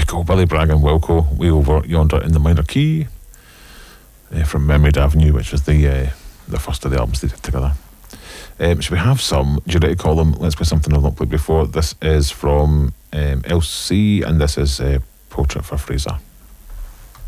called Billy Bragg and Wilco, Way Over Yonder in the Minor Key, from Memory Avenue, which was the first of the albums they did together. Should we have some? Do you like to call them? Let's play something I've not played before. This is from LC, and this is Portrait for Fraser.